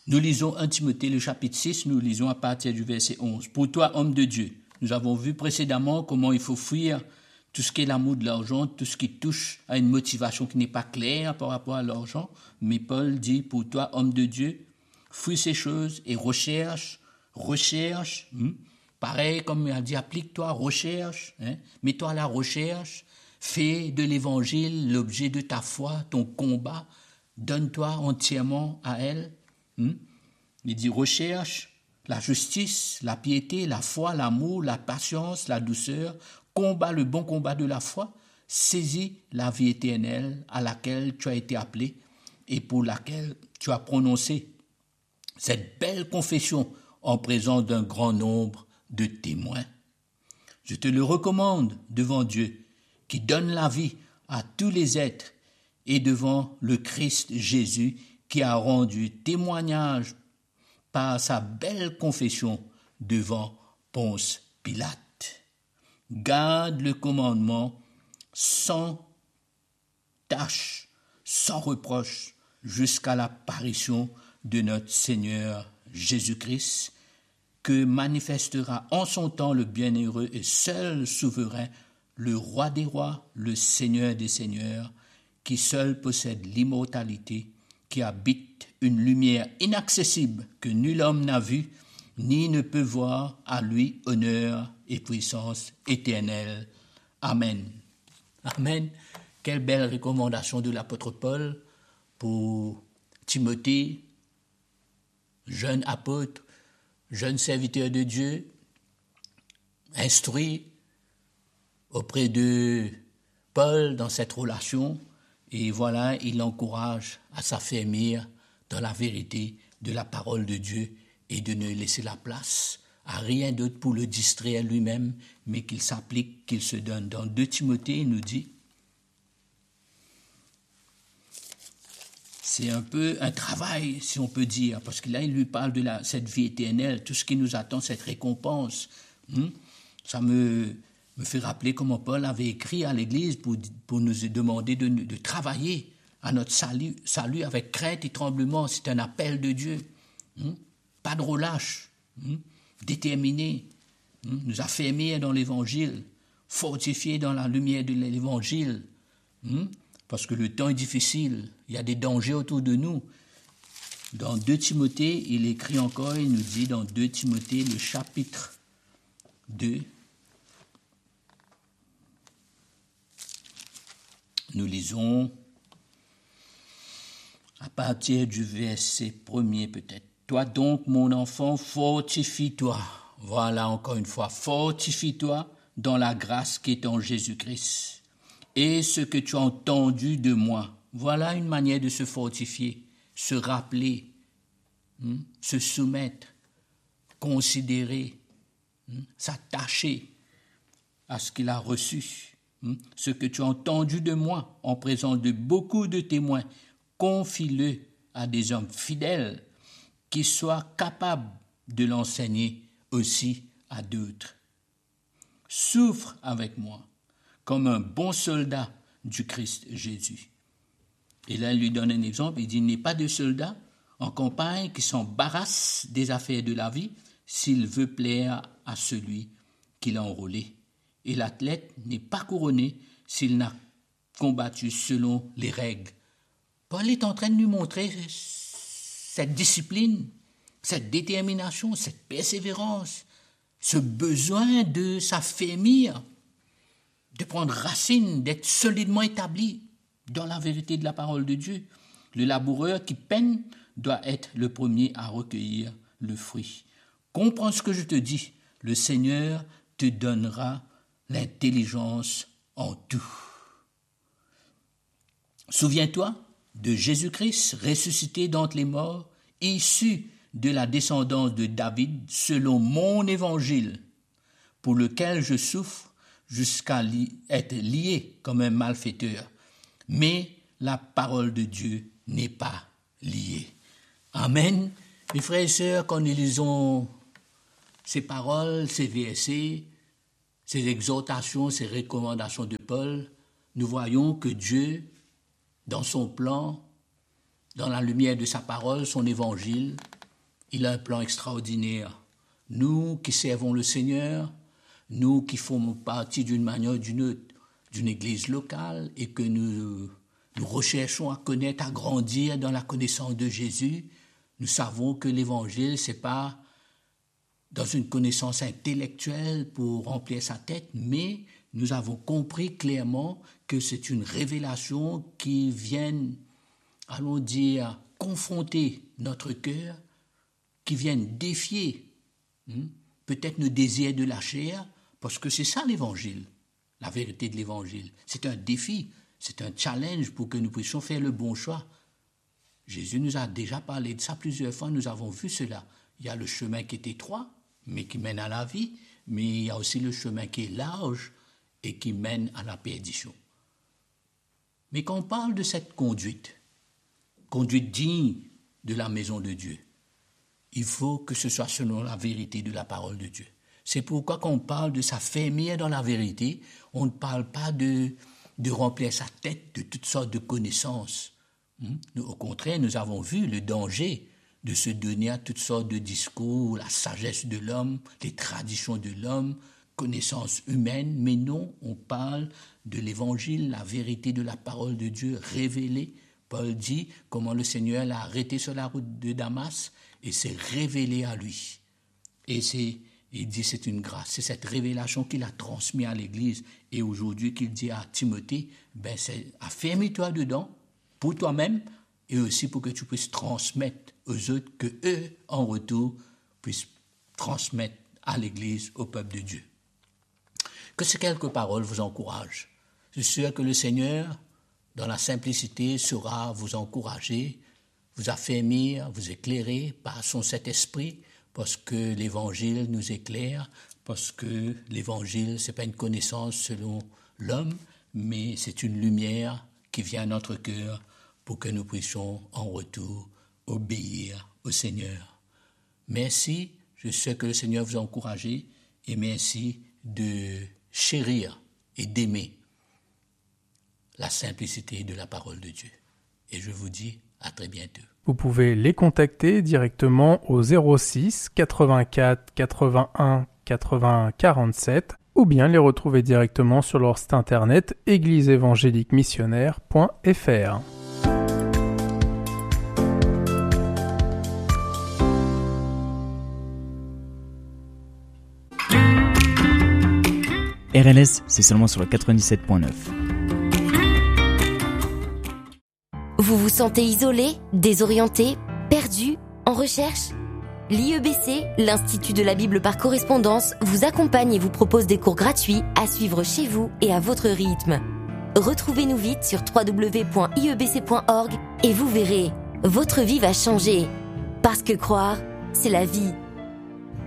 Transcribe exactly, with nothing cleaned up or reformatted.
Nous lisons un Timothée, le chapitre six, nous lisons à partir du verset onze. Pour toi, homme de Dieu, nous avons vu précédemment comment il faut fuir tout ce qui est l'amour de l'argent, tout ce qui touche à une motivation qui n'est pas claire par rapport à l'argent. Mais Paul dit, pour toi, homme de Dieu, fuis ces choses et recherche, recherche, hein, pareil comme il a dit, applique-toi, recherche, hein, mets-toi à la recherche, fais de l'évangile l'objet de ta foi, ton combat, donne-toi entièrement à elle. Hein. Il dit, recherche la justice, la piété, la foi, l'amour, la patience, la douceur, combat le bon combat de la foi, saisis la vie éternelle à laquelle tu as été appelé et pour laquelle tu as prononcé cette belle confession en présence d'un grand nombre de témoins. Je te le recommande devant Dieu, qui donne la vie à tous les êtres, et devant le Christ Jésus, qui a rendu témoignage par sa belle confession devant Ponce Pilate. Garde le commandement sans tâche, sans reproche, jusqu'à l'apparition de notre Seigneur Jésus-Christ, que manifestera en son temps le bienheureux et seul souverain, le roi des rois, le Seigneur des seigneurs, qui seul possède l'immortalité, qui habite une lumière inaccessible que nul homme n'a vue, ni ne peut voir, à lui honneur et puissance éternelle. Amen. Amen. Quelle belle recommandation de l'apôtre Paul pour Timothée, jeune apôtre, jeune serviteur de Dieu, instruit auprès de Paul dans cette relation. Et voilà, il l'encourage à s'affermir dans la vérité de la parole de Dieu et de ne laisser la place à rien d'autre pour le distraire lui-même, mais qu'il s'applique, qu'il se donne. Dans deux Timothée, il nous dit, c'est un peu un travail, si on peut dire, parce que là, il lui parle de la, cette vie éternelle, tout ce qui nous attend, cette récompense. Hum? Ça me, me fait rappeler comment Paul avait écrit à l'Église pour, pour nous demander de, de travailler à notre salut, salut avec crainte et tremblement. C'est un appel de Dieu. Hum? Pas de relâche. Hum? Déterminé. Hum? Nous affermir dans l'Évangile, fortifier dans la lumière de l'Évangile. Hum? Parce que le temps est difficile, il y a des dangers autour de nous. Dans deux Timothée, il écrit encore, il nous dit dans deux Timothée, le chapitre deux, nous lisons à partir du verset premier peut-être. Toi donc, mon enfant, fortifie-toi. Voilà encore une fois, fortifie-toi dans la grâce qui est en Jésus-Christ. Et ce que tu as entendu de moi, voilà une manière de se fortifier, se rappeler, hein, se soumettre, considérer, hein, s'attacher à ce qu'il a reçu. Hein, ce que tu as entendu de moi en présence de beaucoup de témoins, confie-le à des hommes fidèles qui soient capables de l'enseigner aussi à d'autres. Souffre avec moi comme un bon soldat du Christ Jésus. Et là, il lui donne un exemple, il dit, il n'est pas de soldat en campagne qui s'embarrasse des affaires de la vie s'il veut plaire à celui qui l'a enrôlé. Et l'athlète n'est pas couronné s'il n'a combattu selon les règles. Paul est en train de nous montrer cette discipline, cette détermination, cette persévérance, ce besoin de s'affermir, de prendre racine, d'être solidement établi dans la vérité de la parole de Dieu. Le laboureur qui peine doit être le premier à recueillir le fruit. Comprends ce que je te dis, le Seigneur te donnera l'intelligence en tout. Souviens-toi de Jésus-Christ ressuscité d'entre les morts, issu de la descendance de David selon mon évangile, pour lequel je souffre jusqu'à li- être lié comme un malfaiteur. Mais la parole de Dieu n'est pas liée. Amen. Mes frères et sœurs, quand nous lisons ces paroles, ces versets, ces exhortations, ces recommandations de Paul, nous voyons que Dieu, dans son plan, dans la lumière de sa parole, son évangile, il a un plan extraordinaire. Nous qui servons le Seigneur, nous qui formons partie d'une manière ou d'une autre d'une église locale et que nous, nous recherchons à connaître, à grandir dans la connaissance de Jésus, nous savons que l'évangile, ce n'est pas dans une connaissance intellectuelle pour remplir sa tête, mais nous avons compris clairement que c'est une révélation qui vient, allons dire, confronter notre cœur, qui vient défier hein, peut-être nos désirs de la chair, parce que c'est ça l'évangile. La vérité de l'évangile, c'est un défi, c'est un challenge pour que nous puissions faire le bon choix. Jésus nous a déjà parlé de ça plusieurs fois, nous avons vu cela. Il y a le chemin qui est étroit, mais qui mène à la vie, mais il y a aussi le chemin qui est large et qui mène à la perdition. Mais quand on parle de cette conduite, conduite digne de la maison de Dieu, il faut que ce soit selon la vérité de la parole de Dieu. C'est pourquoi quand on parle de s'affermir dans la vérité, on ne parle pas de, de remplir sa tête de toutes sortes de connaissances. Au contraire, nous avons vu le danger de se donner à toutes sortes de discours, la sagesse de l'homme, les traditions de l'homme, connaissances humaines, mais non, on parle de l'évangile, la vérité de la parole de Dieu révélée. Paul dit comment le Seigneur l'a arrêté sur la route de Damas et s'est révélé à lui. Et c'est Il dit c'est une grâce, c'est cette révélation qu'il a transmise à l'Église et aujourd'hui qu'il dit à Timothée, ben c'est affermis-toi dedans pour toi-même et aussi pour que tu puisses transmettre aux autres, que eux en retour puissent transmettre à l'Église, au peuple de Dieu. Que ces quelques paroles vous encouragent. Je suis sûr que le Seigneur, dans la simplicité, saura vous encourager, vous affermir, vous éclairer par son Saint-Esprit, parce que l'Évangile nous éclaire, parce que l'Évangile, ce n'est pas une connaissance selon l'homme, mais c'est une lumière qui vient à notre cœur pour que nous puissions en retour obéir au Seigneur. Merci, je sais que le Seigneur vous a encouragé, et merci de chérir et d'aimer la simplicité de la parole de Dieu. Et je vous dis à très bientôt. Vous pouvez les contacter directement au zéro six quatre-vingt-quatre quatre-vingt-un quatre-vingts quarante-sept ou bien les retrouver directement sur leur site internet église évangélique missionnaire point f r. R L S, c'est seulement sur le quatre-vingt-dix-sept point neuf. Vous vous sentez isolé, désorienté, perdu, en recherche ? L'I E B C, l'Institut de la Bible par correspondance, vous accompagne et vous propose des cours gratuits à suivre chez vous et à votre rythme. Retrouvez-nous vite sur w w w point i e b c point org et vous verrez, votre vie va changer. Parce que croire, c'est la vie.